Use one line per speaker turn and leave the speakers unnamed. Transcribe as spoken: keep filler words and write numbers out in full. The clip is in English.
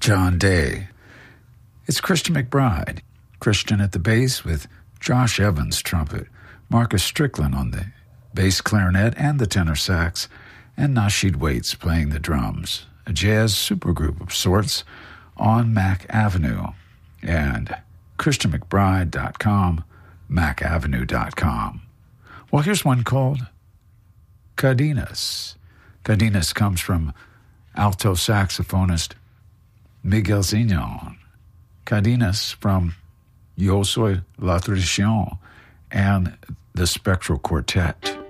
John Day. It's Christian McBride. Christian at the bass with Josh Evans trumpet, Marcus Strickland on the bass clarinet and the tenor sax, and Nasheed Waits playing the drums. A jazz supergroup of sorts on Mack Avenue. And christian mcbride dot com, mack avenue dot com. Well, here's one called Cadenas. Cadenas comes from alto saxophonist Miguel Zignon. Cadenas from Yo Soy La Tradición and the Spectral Quartet.